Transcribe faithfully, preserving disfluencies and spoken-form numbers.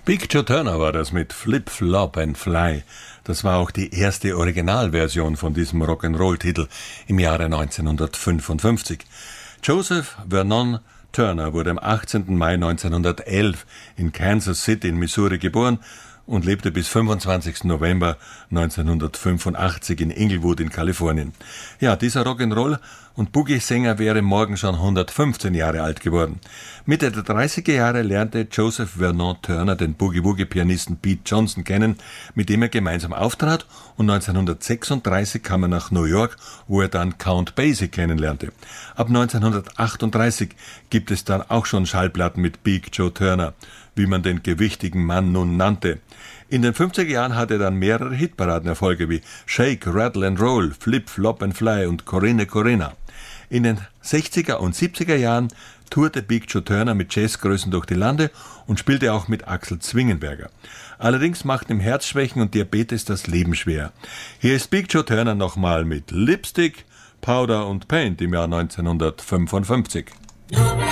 Big Joe Turner war das mit Flip, Flop and Fly. Das war auch die erste Originalversion von diesem Rock'n'Roll-Titel im Jahre neunzehnhundertfünfundfünfzig. Joseph Vernon Turner wurde am achtzehnten Mai neunzehnhundertelf in Kansas City in Missouri geboren und lebte bis fünfundzwanzigsten November neunzehnhundertfünfundachtzig in Inglewood in Kalifornien. Ja, dieser Rock'n'Roll- und Boogie-Sänger wäre morgen schon hundertfünfzehn Jahre alt geworden. Mitte der dreißiger Jahre lernte Joseph Vernon Turner den Boogie-Woogie-Pianisten Pete Johnson kennen, mit dem er gemeinsam auftrat, und neunzehnhundertsechsunddreißig kam er nach New York, wo er dann Count Basie kennenlernte. Ab neunzehnhundertachtunddreißig gibt es dann auch schon Schallplatten mit Big Joe Turner, wie man den gewichtigen Mann nun nannte. In den fünfziger Jahren hatte er dann mehrere Hitparadenerfolge wie Shake, Rattle and Roll, Flip, Flop and Fly und Corinne Corinna. In den sechziger und siebziger Jahren tourte Big Joe Turner mit Jazzgrößen durch die Lande und spielte auch mit Axel Zwingenberger. Allerdings machten ihm Herzschwächen und Diabetes das Leben schwer. Hier ist Big Joe Turner nochmal mit Lipstick, Powder und Paint im Jahr neunzehnhundertfünfundfünfzig.